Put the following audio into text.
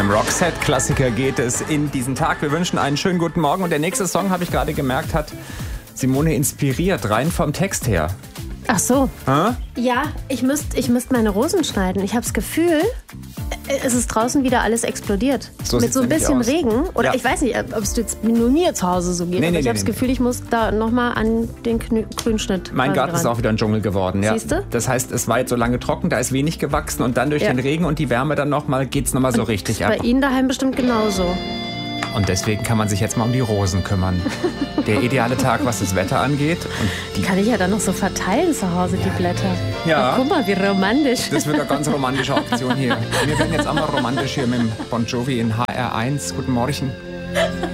einem Roxette-Klassiker geht es in diesen Tag. Wir wünschen einen schönen guten Morgen. Und der nächste Song, habe ich gerade gemerkt, hat Simone inspiriert, rein vom Text her. Ach so. Ja, ich müsst meine Rosen schneiden. Ich habe das Gefühl, es ist draußen wieder alles explodiert. So mit so ein bisschen aus. Regen. Oder Ja. ich weiß nicht, ob es jetzt nur mir zu Hause so geht. Aber ich habe das Gefühl, ich muss da nochmal an den Grünschnitt Mein Garten ist auch wieder ein Dschungel geworden. Ja. Siehste? Das heißt, es war jetzt so lange trocken, da ist wenig gewachsen und dann durch den Regen und die Wärme dann nochmal, geht es nochmal so richtig ab. Bei Ihnen daheim bestimmt genauso. Und deswegen kann man sich jetzt mal um die Rosen kümmern. Der ideale Tag, was das Wetter angeht. Und Die kann ich ja dann noch so verteilen zu Hause, die Blätter. Ja. Oh, guck mal, wie romantisch. das wird eine ganz romantische Aktion hier. Wir werden jetzt auch mal romantisch hier mit dem Bon Jovi in HR1. Guten Morgen.